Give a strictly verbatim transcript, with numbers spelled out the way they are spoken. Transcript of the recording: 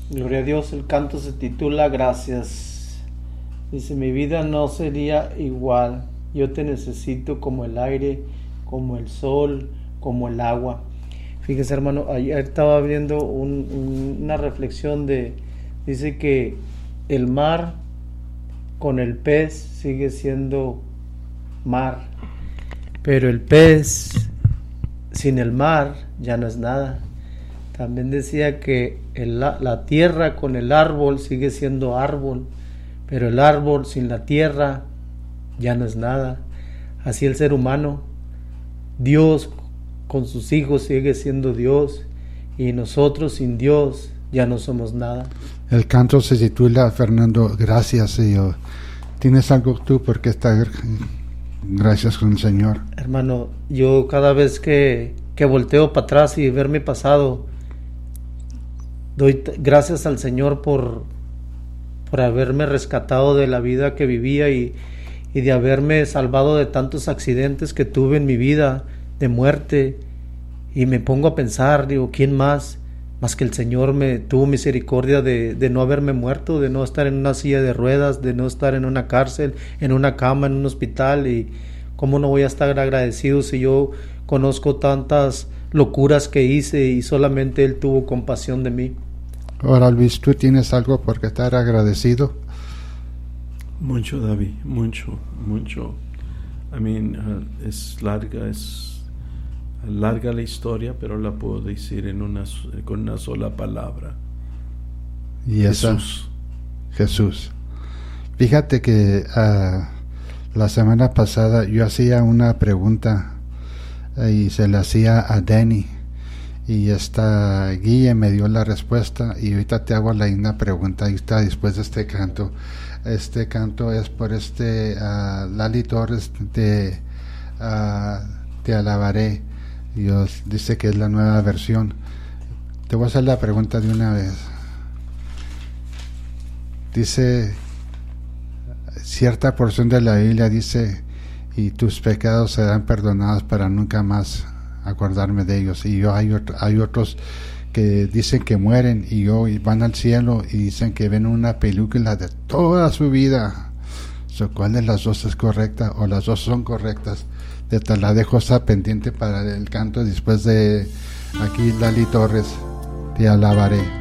Gloria a Dios, el canto se titula Gracias. Dice, mi vida no sería igual, yo te necesito como el aire, como el sol, como el agua. Fíjese, hermano, ayer estaba viendo un, un, una reflexión de, dice que el mar con el pez sigue siendo mar, pero el pez sin el mar ya no es nada. También decía que el, la tierra con el árbol sigue siendo árbol, pero el árbol sin la tierra ya no es nada. Así el ser humano, Dios con sus hijos sigue siendo Dios, y nosotros sin Dios ya no somos nada. El canto se titula, Fernando, Gracias, Señor. ¿Tienes algo tú por qué estar gracias con el Señor? Hermano, yo cada vez que, que volteo para atrás y ver mi pasado, doy t- gracias al Señor por, por haberme rescatado de la vida que vivía y, y de haberme salvado de tantos accidentes que tuve en mi vida, de muerte. Y me pongo a pensar, digo, ¿quién más? Más que el Señor me tuvo misericordia de, de no haberme muerto, de no estar en una silla de ruedas, de no estar en una cárcel, en una cama, en un hospital. Y cómo no voy a estar agradecido si yo conozco tantas locuras que hice y solamente Él tuvo compasión de mí. Ahora, Luis, ¿tú tienes algo por qué estar agradecido? Mucho, David, mucho, mucho. I mean, uh, es larga, es larga la historia, pero la puedo decir en una con una sola palabra. Y esa, Jesús. Jesús. Fíjate que uh, la semana pasada yo hacía una pregunta uh, y se la hacía a Danny, y esta guía me dio la respuesta, y ahorita te hago la misma pregunta. Ahí está, después de este canto. Este canto es por este uh, Lali Torres de uh, Te Alabaré. Dios dice que es la nueva versión. Te voy a hacer la pregunta de una vez. Dice, cierta porción de la Biblia dice, y tus pecados serán perdonados para nunca más acordarme de ellos. Y yo hay, otro, hay otros que dicen que mueren y yo y van al cielo y dicen que ven una película de toda su vida. So, ¿cuál de las dos es correcta? O las dos son correctas. Te, te la dejo esa pendiente para el canto después de aquí Lali Torres, Te Alabaré.